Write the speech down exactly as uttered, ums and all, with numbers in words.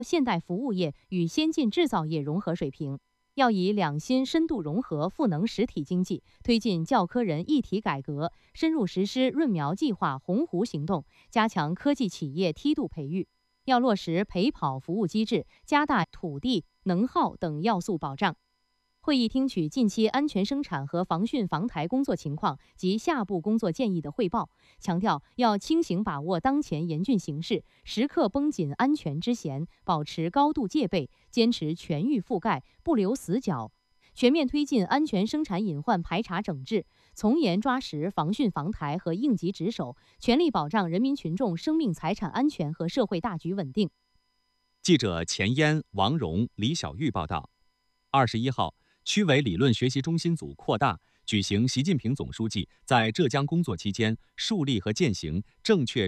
现代服务业与先进制造业融合水平。要以两新深度融合赋能实体经济，推进教科人一体改革，深入实施润苗计划、鸿鹄行动，加强科技企业梯度培育。要落实陪跑服务机制，加大土地、能耗等要素保障。会议听取近期安全生产和防汛防台工作情况及下步工作建议的汇报，强调要清醒把握当前严峻形势，时刻绷紧安全之弦，保持高度戒备，坚持全域覆盖，不留死角，全面推进安全生产隐患排查整治，从严抓实防汛防台和应急值守，全力保障人民群众生命财产安全和社会大局稳定。 记者钱嫣、王蓉、李小玉报道。二十一号，区委理论学习中心组扩大举行习近平总书记在浙江工作期间树立和践行正确